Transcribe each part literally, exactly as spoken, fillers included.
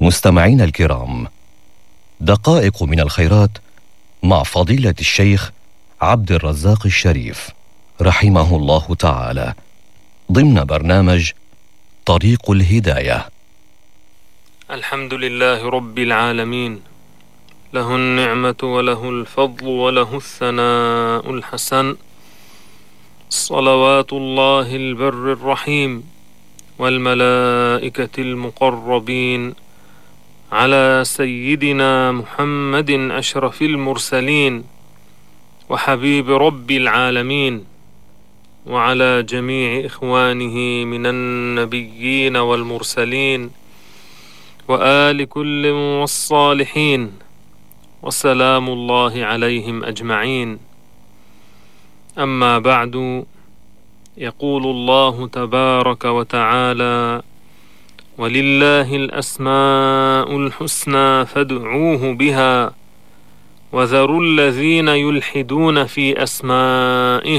مستمعين الكرام، دقائق من الخيرات مع فضيلة الشيخ عبد الرزاق الشريف رحمه الله تعالى ضمن برنامج طريق الهداية. الحمد لله رب العالمين، له النعمة وله الفضل وله الثناء الحسن، صلوات الله البر الرحيم والملائكة المقربين على سيدنا محمد أشرف المرسلين وحبيب رب العالمين، وعلى جميع إخوانه من النبيين والمرسلين وآل كل والصالحين، وسلام الله عليهم أجمعين. أما بعد، يقول الله تبارك وتعالى: ولله الأسماء الحسنى فادعوه بها وذروا الذين يلحدون في أسمائه.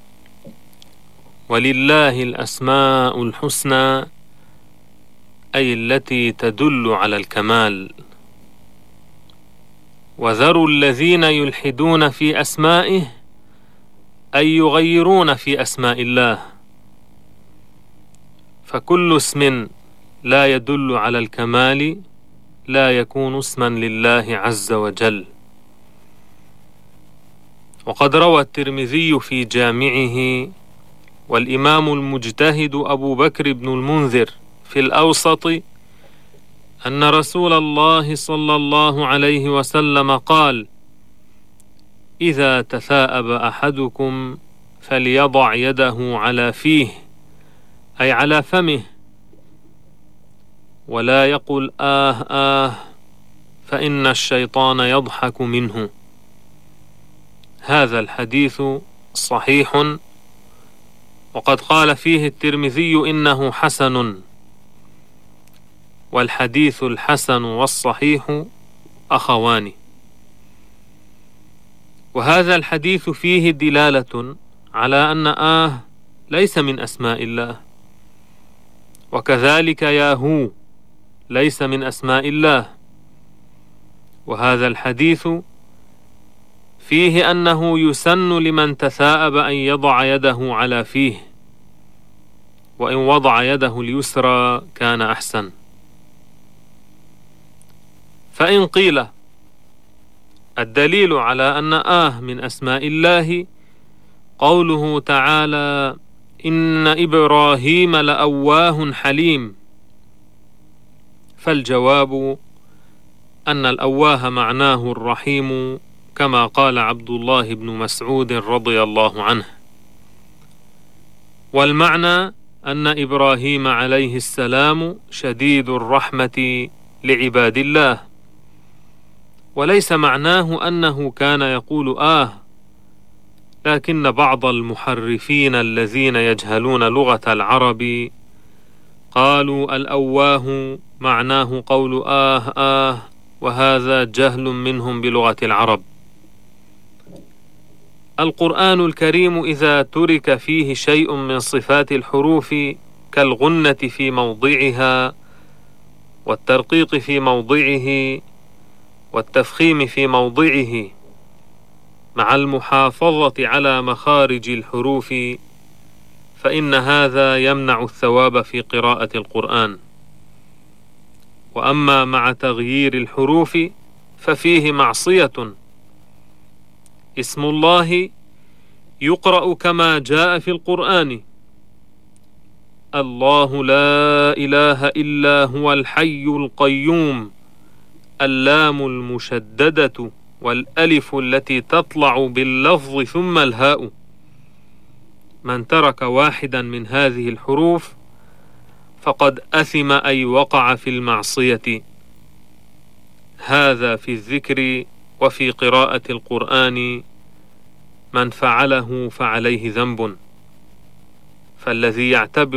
ولله الأسماء الحسنى أي التي تدل على الكمال، وذروا الذين يلحدون في أسمائه أي يغيرون في أسماء الله، فكل اسم لا يدل على الكمال لا يكون اسما لله عز وجل. وقد روى الترمذي في جامعه والإمام المجتهد أبو بكر بن المنذر في الأوسط أن رسول الله صلى الله عليه وسلم قال: إذا تثاءب أحدكم فليضع يده على فيه أي على فمه، ولا يقل آه آه فإن الشيطان يضحك منه. هذا الحديث صحيح، وقد قال فيه الترمذي إنه حسن، والحديث الحسن والصحيح أخوان. وهذا الحديث فيه دلالة على أن آه ليس من أسماء الله، وكذلك ياهو ليس من أسماء الله. وهذا الحديث فيه أنه يسن لمن تثاءب أن يضع يده على فيه، وإن وضع يده اليسرى كان أحسن. فإن قيل الدليل على أن آه من أسماء الله قوله تعالى: إن إبراهيم لأواه حليم، فالجواب أن الأواه معناه الرحيم، كما قال عبد الله بن مسعود رضي الله عنه. والمعنى أن إبراهيم عليه السلام شديد الرحمة لعباد الله، وليس معناه أنه كان يقول آه، لكن بعض المحرفين الذين يجهلون لغة العرب قالوا الأواه معناه قول آه آه، وهذا جهل منهم بلغة العرب. القرآن الكريم إذا ترك فيه شيء من صفات الحروف كالغنة في موضعها، والترقيق في موضعه، والتفخيم في موضعه، مع المحافظة على مخارج الحروف، فإن هذا يمنع الثواب في قراءة القرآن. وأما مع تغيير الحروف ففيه معصية. اسم الله يقرأ كما جاء في القرآن: الله لا إله إلا هو الحي القيوم، اللام المشددة والألف التي تطلع باللفظ ثم الهاء. من ترك واحدا من هذه الحروف فقد أثم أي وقع في المعصية. هذا في الذكر. وفي قراءة القرآن من فعله فعليه ذنب، فالذي يعتبر